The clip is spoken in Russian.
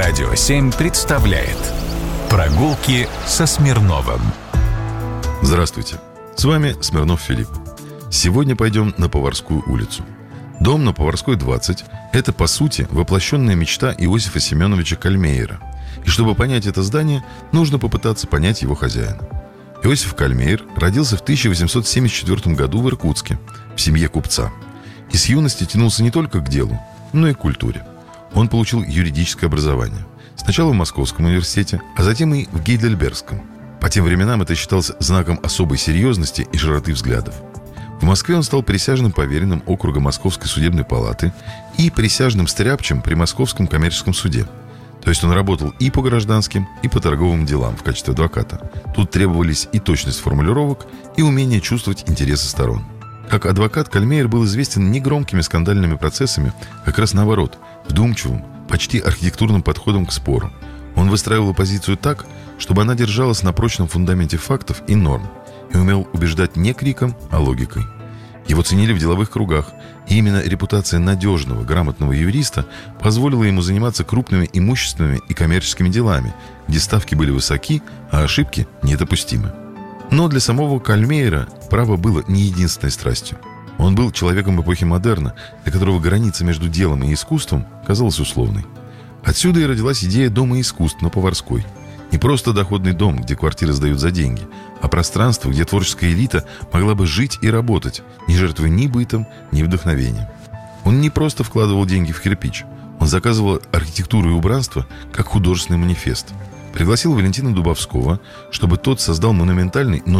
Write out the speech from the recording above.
Радио 7 представляет «Прогулки со Смирновым». Здравствуйте, с вами Смирнов Филипп. Сегодня пойдем на Поварскую улицу. Дом на Поварской, 20 – это, по сути, воплощенная мечта Иосифа Семеновича Кальмеера. И чтобы понять это здание, нужно попытаться понять его хозяина. Иосиф Кальмеер родился в 1874 году в Иркутске, в семье купца. И с юности тянулся не только к делу, но и к культуре. Он получил юридическое образование. Сначала в Московском университете, а затем и в Гейдельбергском. По тем временам это считалось знаком особой серьезности и широты взглядов. В Москве он стал присяжным поверенным округа Московской судебной палаты и присяжным стряпчим при Московском коммерческом суде. То есть он работал и по гражданским, и по торговым делам в качестве адвоката. Тут требовались и точность формулировок, и умение чувствовать интересы сторон. Как адвокат Кальмеер был известен не громкими скандальными процессами, а как раз наоборот, вдумчивым, почти архитектурным подходом к спору. Он выстраивал оппозицию так, чтобы она держалась на прочном фундаменте фактов и норм, и умел убеждать не криком, а логикой. Его ценили в деловых кругах, и именно репутация надежного, грамотного юриста позволила ему заниматься крупными имущественными и коммерческими делами, где ставки были высоки, а ошибки недопустимы. Но для самого Кальмеера право было не единственной страстью. Он был человеком эпохи модерна, для которого граница между делом и искусством казалась условной. Отсюда и родилась идея дома искусств на Поварской. Не просто доходный дом, где квартиры сдают за деньги, а пространство, где творческая элита могла бы жить и работать, не жертвуя ни бытом, ни вдохновением. Он не просто вкладывал деньги в кирпич. Он заказывал архитектуру и убранство как художественный манифест. Пригласил Валентина Дубовского, чтобы тот создал монументальный, но